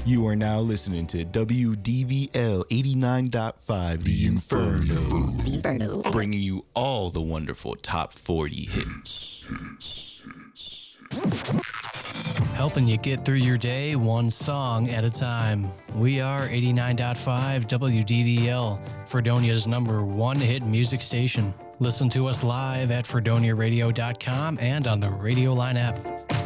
You are now listening to WDVL 89.5, The Inferno. Bringing you all the wonderful top 40 hits. Helping you get through your day one song at a time. We are 89.5 WDVL, Fredonia's #1 hit music station. Listen to us live at FredoniaRadio.com and on the Radio Line app.